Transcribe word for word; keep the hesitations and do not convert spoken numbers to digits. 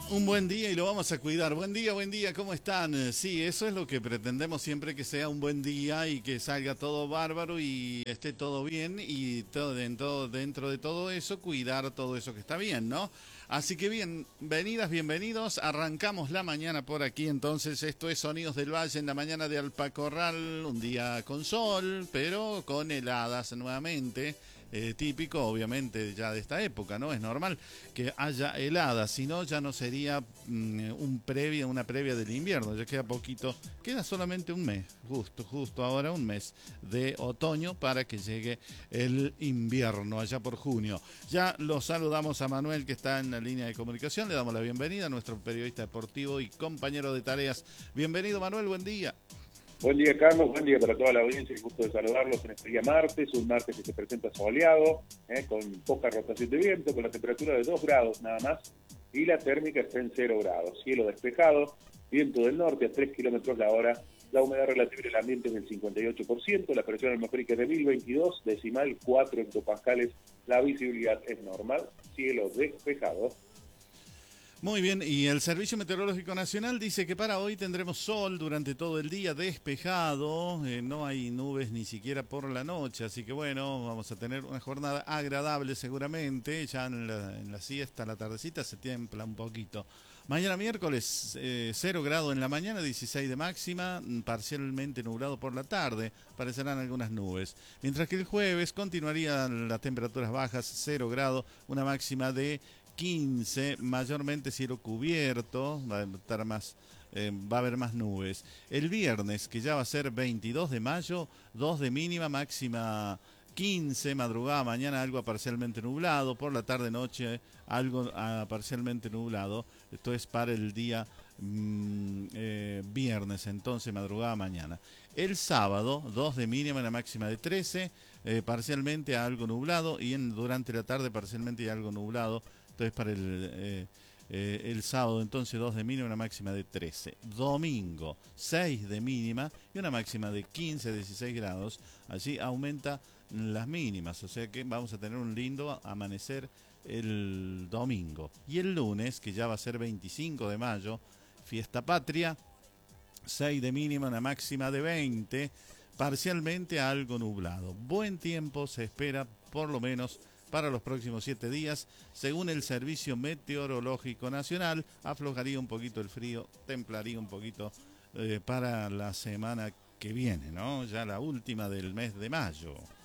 Un buen día y lo vamos a cuidar. Buen día, buen día, ¿cómo están? Eh, Sí, eso es lo que pretendemos siempre, que sea un buen día y que salga todo bárbaro y esté todo bien y todo dentro, dentro de todo eso, cuidar todo eso que está bien, ¿no? Así que bienvenidas, bienvenidos. Arrancamos la mañana por aquí, entonces esto es Sonidos del Valle en la mañana de Alpacorral, un día con sol, pero con heladas nuevamente. Eh, típico, obviamente, ya de esta época, ¿no? Es normal que haya heladas, si no, ya no sería mm, un previa, una previa del invierno, ya queda poquito, queda solamente un mes, justo, justo ahora un mes de otoño para que llegue el invierno, allá por junio. Ya lo saludamos a Manuel, que está en la línea de comunicación, le damos la bienvenida a nuestro periodista deportivo y compañero de tareas. Bienvenido, Manuel, buen día. Buen día, Carlos. Buen día para toda la audiencia. El gusto de saludarlos en este día martes. Un martes que se presenta soleado, eh, con poca rotación de viento, con la temperatura de dos grados nada más. Y la térmica está en cero grados. Cielo despejado, viento del norte a tres kilómetros la hora. La humedad relativa del ambiente es del cincuenta y ocho por ciento. La presión atmosférica es de mil veintidós, decimal cuatro hectopascales. La visibilidad es normal. Cielo despejado. Muy bien, y el Servicio Meteorológico Nacional dice que para hoy tendremos sol durante todo el día, despejado, eh, no hay nubes ni siquiera por la noche, así que bueno, vamos a tener una jornada agradable seguramente, ya en la, en la siesta, la tardecita se tiembla un poquito. Mañana miércoles, eh, cero grado en la mañana, dieciséis de máxima, parcialmente nublado por la tarde, aparecerán algunas nubes. Mientras que el jueves continuarían las temperaturas bajas, cero grado, una máxima de quince, mayormente cielo cubierto, va a estar más, eh, va a haber más nubes. El viernes, que ya va a ser veintidós de mayo, dos de mínima, máxima quince, madrugada, mañana algo parcialmente nublado, por la tarde, noche algo ah, parcialmente nublado. Esto es para el día mm, eh, viernes, entonces madrugada, mañana. El sábado, dos de mínima, una máxima de trece, eh, parcialmente algo nublado y en, durante la tarde parcialmente algo nublado. Entonces para el, eh, eh, el sábado entonces dos de mínima, una máxima de trece. Domingo seis de mínima y una máxima de quince, dieciséis grados. Allí aumenta las mínimas, o sea que vamos a tener un lindo amanecer el domingo. Y el lunes, que ya va a ser veinticinco de mayo, fiesta patria, seis de mínima, una máxima de veinte, parcialmente algo nublado. Buen tiempo se espera por lo menos para los próximos siete días. Según el Servicio Meteorológico Nacional, aflojaría un poquito el frío, templaría un poquito eh, para la semana que viene, ¿no? Ya la última del mes de mayo.